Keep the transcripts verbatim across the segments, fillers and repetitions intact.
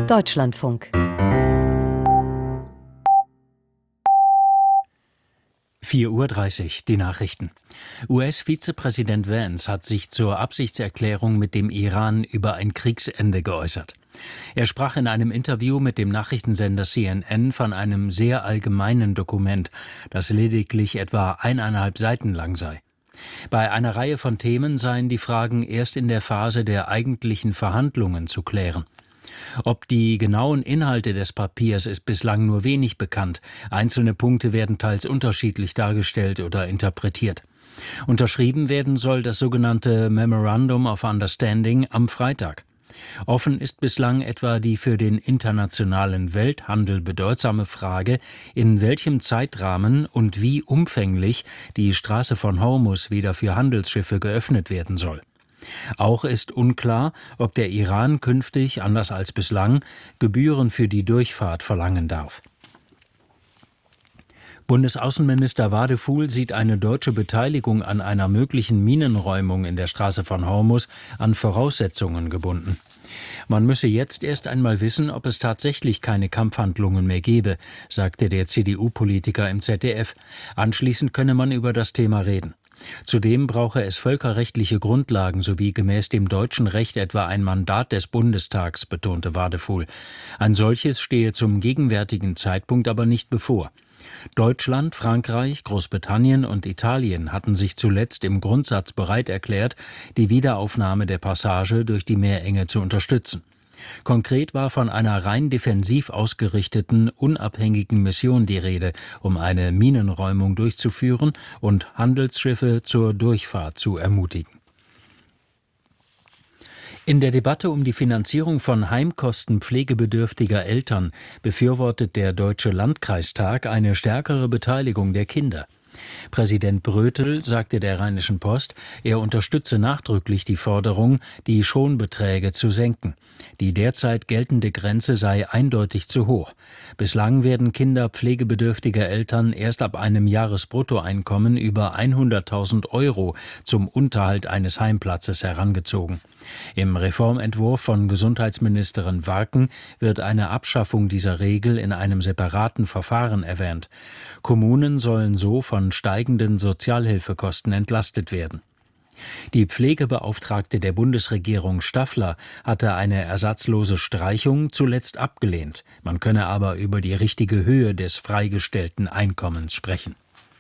Deutschlandfunk. vier Uhr dreißig, die Nachrichten. U S-Vizepräsident Vance hat sich zur Absichtserklärung mit dem Iran über ein Kriegsende geäußert. Er sprach in einem Interview mit dem Nachrichtensender C N N von einem sehr allgemeinen Dokument, das lediglich etwa eineinhalb Seiten lang sei. Bei einer Reihe von Themen seien die Fragen erst in der Phase der eigentlichen Verhandlungen zu klären. Ob die genauen Inhalte des Papiers ist bislang nur wenig bekannt. Einzelne Punkte werden teils unterschiedlich dargestellt oder interpretiert. Unterschrieben werden soll das sogenannte Memorandum of Understanding am Freitag. Offen ist bislang etwa die für den internationalen Welthandel bedeutsame Frage, in welchem Zeitrahmen und wie umfänglich die Straße von Hormuz wieder für Handelsschiffe geöffnet werden soll. Auch ist unklar, ob der Iran künftig, anders als bislang, Gebühren für die Durchfahrt verlangen darf. Bundesaußenminister Wadefuhl sieht eine deutsche Beteiligung an einer möglichen Minenräumung in der Straße von Hormuz an Voraussetzungen gebunden. Man müsse jetzt erst einmal wissen, ob es tatsächlich keine Kampfhandlungen mehr gebe, sagte der C D U-Politiker im Z D F. Anschließend könne man über das Thema reden. Zudem brauche es völkerrechtliche Grundlagen sowie gemäß dem deutschen Recht etwa ein Mandat des Bundestags, betonte Wadefuhl. Ein solches stehe zum gegenwärtigen Zeitpunkt aber nicht bevor. Deutschland, Frankreich, Großbritannien und Italien hatten sich zuletzt im Grundsatz bereit erklärt, die Wiederaufnahme der Passage durch die Meerenge zu unterstützen. Konkret war von einer rein defensiv ausgerichteten, unabhängigen Mission die Rede, um eine Minenräumung durchzuführen und Handelsschiffe zur Durchfahrt zu ermutigen. In der Debatte um die Finanzierung von Heimkosten pflegebedürftiger Eltern befürwortet der Deutsche Landkreistag eine stärkere Beteiligung der Kinder. Präsident Brötel sagte der Rheinischen Post, er unterstütze nachdrücklich die Forderung, die Schonbeträge zu senken. Die derzeit geltende Grenze sei eindeutig zu hoch. Bislang werden Kinder pflegebedürftiger Eltern erst ab einem Jahresbruttoeinkommen über hunderttausend Euro zum Unterhalt eines Heimplatzes herangezogen. Im Reformentwurf von Gesundheitsministerin Warken wird eine Abschaffung dieser Regel in einem separaten Verfahren erwähnt. Kommunen sollen so von steigenden Sozialhilfekosten entlastet werden. Die Pflegebeauftragte der Bundesregierung Staffler hatte eine ersatzlose Streichung zuletzt abgelehnt. Man könne aber über die richtige Höhe des freigestellten Einkommens sprechen.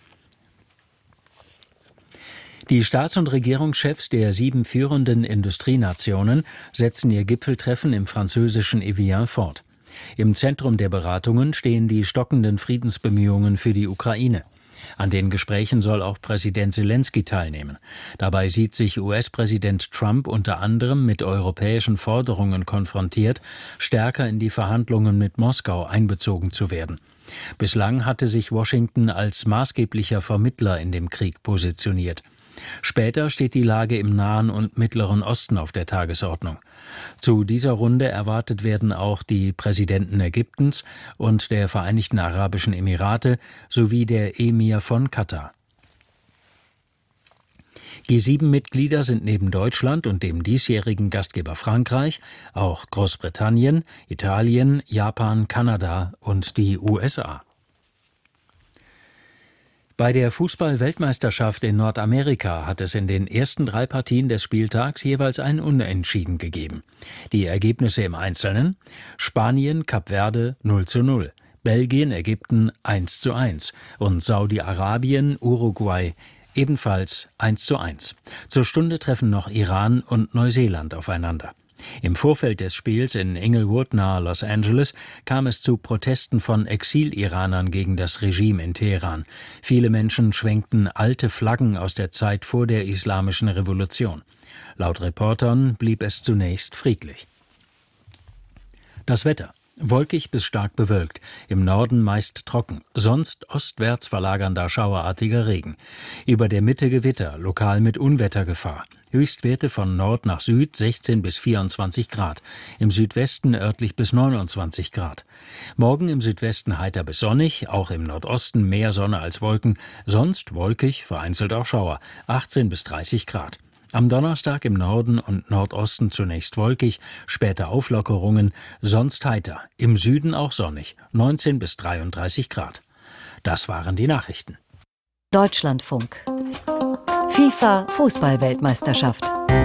Die Staats- und Regierungschefs der sieben führenden Industrienationen setzen ihr Gipfeltreffen im französischen Evian fort. Im Zentrum der Beratungen stehen die stockenden Friedensbemühungen für die Ukraine. An den Gesprächen soll auch Präsident Selenskyj teilnehmen. Dabei sieht sich U S-Präsident Trump unter anderem mit europäischen Forderungen konfrontiert, stärker in die Verhandlungen mit Moskau einbezogen zu werden. Bislang hatte sich Washington als maßgeblicher Vermittler in dem Krieg positioniert. Später steht die Lage im Nahen und Mittleren Osten auf der Tagesordnung. Zu dieser Runde erwartet werden auch die Präsidenten Ägyptens und der Vereinigten Arabischen Emirate sowie der Emir von Katar. G sieben Mitglieder sind neben Deutschland und dem diesjährigen Gastgeber Frankreich auch Großbritannien, Italien, Japan, Kanada und die U S A. Bei der Fußball-Weltmeisterschaft in Nordamerika hat es in den ersten drei Partien des Spieltags jeweils ein Unentschieden gegeben. Die Ergebnisse im Einzelnen: Spanien, Kap Verde null zu null, Belgien, Ägypten eins zu eins und Saudi-Arabien, Uruguay ebenfalls eins zu eins. Zur Stunde treffen noch Iran und Neuseeland aufeinander. Im Vorfeld des Spiels in Inglewood nahe Los Angeles kam es zu Protesten von Exil-Iranern gegen das Regime in Teheran. Viele Menschen schwenkten alte Flaggen aus der Zeit vor der Islamischen Revolution. Laut Reportern blieb es zunächst friedlich. Das Wetter: wolkig bis stark bewölkt, im Norden meist trocken, sonst ostwärts verlagernder schauerartiger Regen. Über der Mitte Gewitter, lokal mit Unwettergefahr. Höchstwerte von Nord nach Süd sechzehn bis vierundzwanzig Grad, im Südwesten örtlich bis neunundzwanzig Grad. Morgen im Südwesten heiter bis sonnig, auch im Nordosten mehr Sonne als Wolken, sonst wolkig, vereinzelt auch Schauer, achtzehn bis dreißig Grad. Am Donnerstag im Norden und Nordosten zunächst wolkig, später Auflockerungen, sonst heiter, im Süden auch sonnig, neunzehn bis dreiunddreißig Grad. Das waren die Nachrichten. Deutschlandfunk. FIFA-Fußball-Weltmeisterschaft.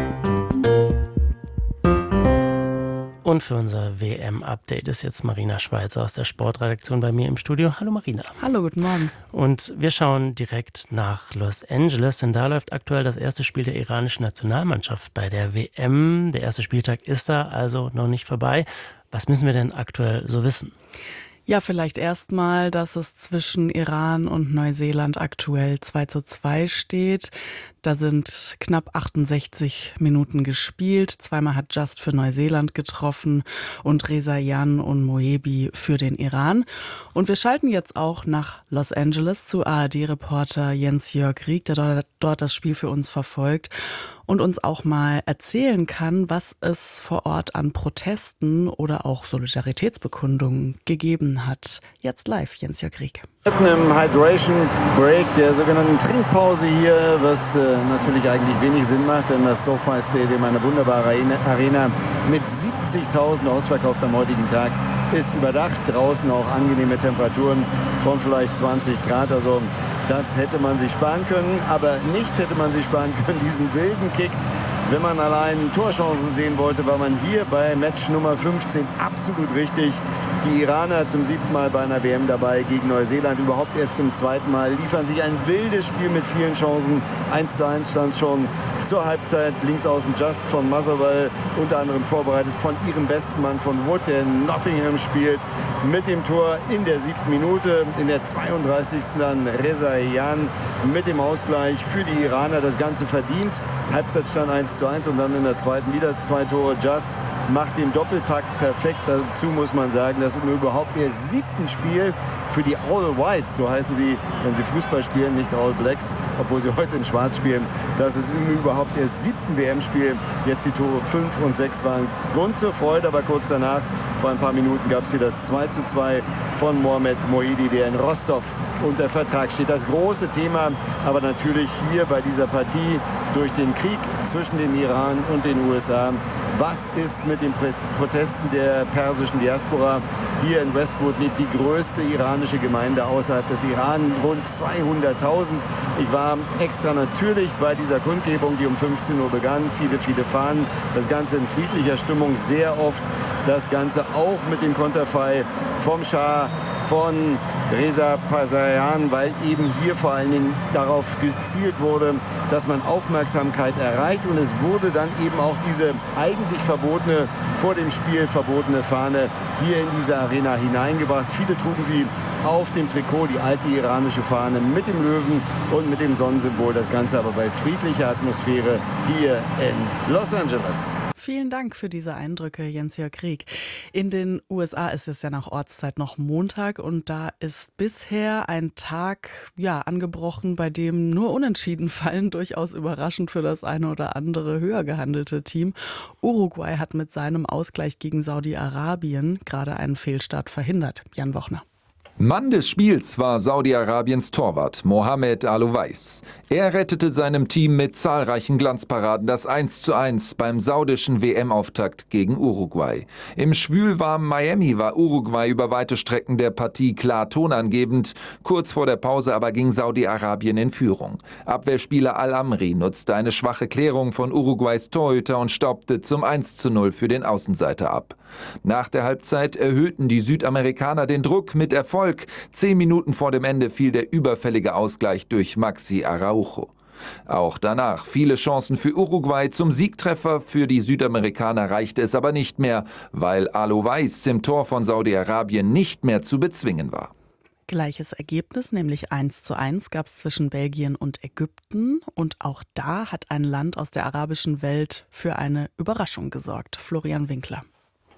Und für unser W M-Update ist jetzt Marina Schweizer aus der Sportredaktion bei mir im Studio. Hallo Marina. Hallo, guten Morgen. Und wir schauen direkt nach Los Angeles, denn da läuft aktuell das erste Spiel der iranischen Nationalmannschaft bei der W M. Der erste Spieltag ist da also noch nicht vorbei. Was müssen wir denn aktuell so wissen? Ja, vielleicht erstmal, dass es zwischen Iran und Neuseeland aktuell zwei zu zwei steht. Da sind knapp achtundsechzig Minuten gespielt. Zweimal hat Just für Neuseeland getroffen und Reza Jan und Moebi für den Iran. Und wir schalten jetzt auch nach Los Angeles zu A R D-Reporter Jens-Jörg Rieck, der dort das Spiel für uns verfolgt und uns auch mal erzählen kann, was es vor Ort an Protesten oder auch Solidaritätsbekundungen gegeben hat. Jetzt live, Jens-Jörg Rieck. Mitten im Hydration Break, der sogenannten Trinkpause hier, was äh, natürlich eigentlich wenig Sinn macht, denn das SoFi Stadium, eine wunderbare Arena mit siebzigtausend ausverkauft am heutigen Tag, ist überdacht. Draußen auch angenehme Temperaturen von vielleicht zwanzig Grad. Also das hätte man sich sparen können, aber nicht hätte man sich sparen können, diesen wilden Kick. Wenn man allein Torchancen sehen wollte, war man hier bei Match Nummer fünfzehn absolut richtig. Die Iraner zum siebten Mal bei einer W M dabei gegen Neuseeland, überhaupt erst zum zweiten Mal, liefern sich ein wildes Spiel mit vielen Chancen. eins zu eins stand schon zur Halbzeit. Links außen Just von Motherwell, unter anderem vorbereitet von ihrem besten Mann von Wood, der in Nottingham spielt, mit dem Tor in der siebten Minute. In der zweiunddreißigsten dann Reza Jan mit dem Ausgleich für die Iraner. Das Ganze verdient. Halbzeitstand eins zu eins und dann in der zweiten wieder zwei Tore. Just macht den Doppelpack perfekt. Dazu muss man sagen, dass im überhaupt ihr siebten Spiel für die All Whites, so heißen sie, wenn sie Fußball spielen, nicht All Blacks, obwohl sie heute in Schwarz spielen, das ist im überhaupt ihr siebten W M-Spiel. Jetzt die Tore fünf und sechs waren Grund zur Freude, aber kurz danach, vor ein paar Minuten, gab es hier das zwei zu zwei von Mohamed Moeidi, der in Rostov unter Vertrag steht. Das große Thema, aber natürlich hier bei dieser Partie durch den Krieg zwischen dem Iran und den U S A. Was ist mit den Protesten der persischen Diaspora? Hier in Westwood lebt die größte iranische Gemeinde außerhalb des Iran, rund zweihunderttausend. Ich war extra natürlich bei dieser Kundgebung, die um fünfzehn Uhr begann. Viele, viele Fahnen. Das Ganze in friedlicher Stimmung, sehr oft das Ganze auch mit dem Konterfei vom Schah, von Reza Pahlavi, weil eben hier vor allen Dingen darauf gezielt wurde, dass man Aufmerksamkeit erreicht. Und es wurde dann eben auch diese eigentlich verbotene, vor dem Spiel verbotene Fahne hier in diese Arena hineingebracht. Viele trugen sie auf dem Trikot, die alte iranische Fahne mit dem Löwen und mit dem Sonnensymbol. Das Ganze aber bei friedlicher Atmosphäre hier in Los Angeles. Vielen Dank für diese Eindrücke, Jens-Jörg Rieck. In den U S A ist es ja nach Ortszeit noch Montag und da ist bisher ein Tag ja, angebrochen, bei dem nur Unentschieden fallen, durchaus überraschend für das eine oder andere höher gehandelte Team. Uruguay hat mit seinem Ausgleich gegen Saudi-Arabien gerade einen Fehlstart verhindert. Jan Wochner. Mann des Spiels war Saudi-Arabiens Torwart Mohamed Al-Owais. Er rettete seinem Team mit zahlreichen Glanzparaden das eins zu eins beim saudischen W M-Auftakt gegen Uruguay. Im schwülwarmen Miami war Uruguay über weite Strecken der Partie klar tonangebend. Kurz vor der Pause aber ging Saudi-Arabien in Führung. Abwehrspieler Al-Amri nutzte eine schwache Klärung von Uruguays Torhüter und staubte zum eins zu null für den Außenseiter ab. Nach der Halbzeit erhöhten die Südamerikaner den Druck mit Erfolg. Zehn Minuten vor dem Ende fiel der überfällige Ausgleich durch Maxi Araujo. Auch danach viele Chancen für Uruguay. Zum Siegtreffer für die Südamerikaner reichte es aber nicht mehr, weil Al-Owais im Tor von Saudi-Arabien nicht mehr zu bezwingen war. Gleiches Ergebnis, nämlich eins zu eins, gab es zwischen Belgien und Ägypten. Und auch da hat ein Land aus der arabischen Welt für eine Überraschung gesorgt. Florian Winkler.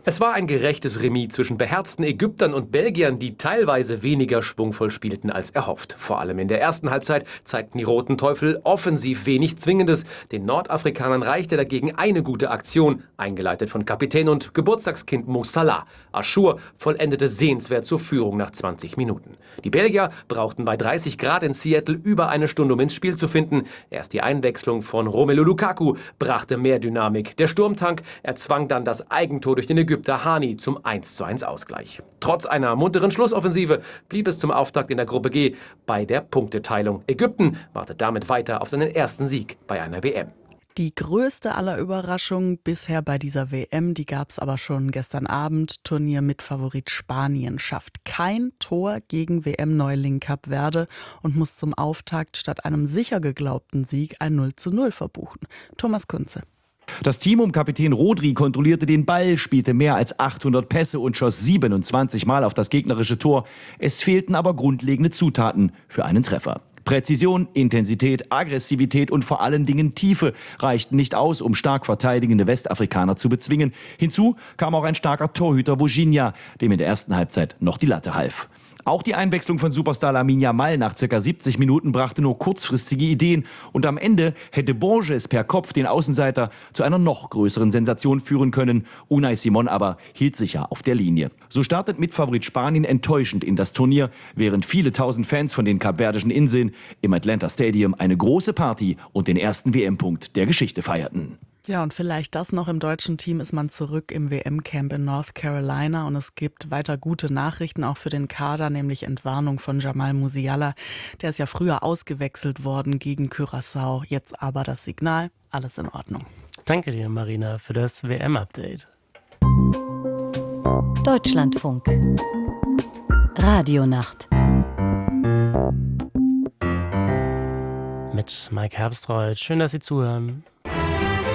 Es war ein gerechtes Remis zwischen beherzten Ägyptern und Belgiern, die teilweise weniger schwungvoll spielten als erhofft. Vor allem in der ersten Halbzeit zeigten die Roten Teufel offensiv wenig Zwingendes. Den Nordafrikanern reichte dagegen eine gute Aktion, eingeleitet von Kapitän und Geburtstagskind Mo Salah. Achour vollendete sehenswert zur Führung nach zwanzig Minuten. Die Belgier brauchten bei dreißig Grad in Seattle über eine Stunde, um ins Spiel zu finden. Erst die Einwechslung von Romelu Lukaku brachte mehr Dynamik. Der Sturmtank erzwang dann das Eigentor durch den Ägypter Hani zum eins zu eins Ausgleich. Trotz einer munteren Schlussoffensive blieb es zum Auftakt in der Gruppe G bei der Punkteteilung. Ägypten wartet damit weiter auf seinen ersten Sieg bei einer W M. Die größte aller Überraschungen bisher bei dieser W M, die gab es aber schon gestern Abend. Turnier-Mitfavorit Spanien schafft kein Tor gegen W M-Neuling Kap Verde und muss zum Auftakt statt einem sicher geglaubten Sieg ein null zu null verbuchen. Thomas Kunze. Das Team um Kapitän Rodri kontrollierte den Ball, spielte mehr als achthundert Pässe und schoss siebenundzwanzig Mal auf das gegnerische Tor. Es fehlten aber grundlegende Zutaten für einen Treffer. Präzision, Intensität, Aggressivität und vor allen Dingen Tiefe reichten nicht aus, um stark verteidigende Westafrikaner zu bezwingen. Hinzu kam auch ein starker Torhüter Virginia, dem in der ersten Halbzeit noch die Latte half. Auch die Einwechslung von Superstar Lamine Yamal nach ca. siebzig Minuten brachte nur kurzfristige Ideen und am Ende hätte Borges per Kopf den Außenseiter zu einer noch größeren Sensation führen können. Unai Simon aber hielt sicher auf der Linie. So startet Mitfavorit Spanien enttäuschend in das Turnier, während viele tausend Fans von den kapverdischen Inseln im Atlanta Stadium eine große Party und den ersten W M-Punkt der Geschichte feierten. Ja, und vielleicht das noch: Im deutschen Team ist man zurück im W M-Camp in North Carolina und es gibt weiter gute Nachrichten auch für den Kader, nämlich Entwarnung von Jamal Musiala. Der ist ja früher ausgewechselt worden gegen Curaçao, jetzt aber das Signal: alles in Ordnung. Danke dir, Marina, für das W M-Update. Deutschlandfunk. Radionacht. Mit Mike Herbstreuth. Schön, dass Sie zuhören.